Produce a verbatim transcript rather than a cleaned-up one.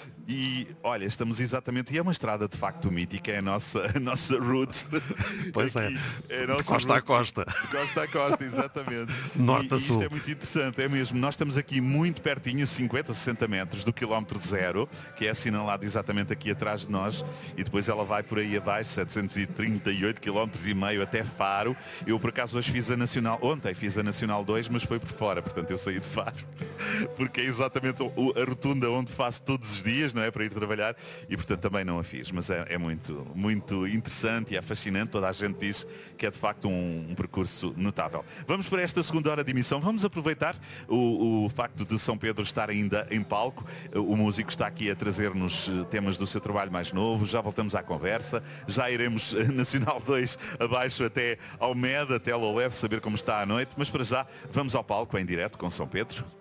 E olha, estamos exatamente, e é uma estrada de facto mítica, é a nossa, a nossa route. Pois é, Aqui, é a de nossa costa a route, costa. de costa a costa, exatamente. Norte e, a e isto sul. é muito interessante, é mesmo. Nós estamos aqui muito pertinho, cinquenta, sessenta metros do quilómetro zero, que é assinalado exatamente aqui atrás de nós, e depois ela vai por aí abaixo, setecentos e trinta e oito quilómetros e meio até Faro. Eu por acaso hoje fiz a Nacional, ontem fiz a Nacional dois, mas foi por fora, portanto eu saí de Faro, porque é exatamente o- a rotunda onde faço todos os dias, não é, para ir trabalhar, e portanto também não a fiz, mas é, é muito, muito interessante e é fascinante. Toda a gente diz que é de facto um, um percurso notável. Vamos para esta segunda hora de emissão, vamos aproveitar o, o facto de São Pedro estar ainda em palco. O músico está aqui a trazer-nos eh, temas do seu trabalho mais novo, já voltamos à conversa, já iremos eh, Nacional dois abaixo até ao Med, até ao Leve, saber como está a noite, mas para já vamos ao palco em direto com São Pedro.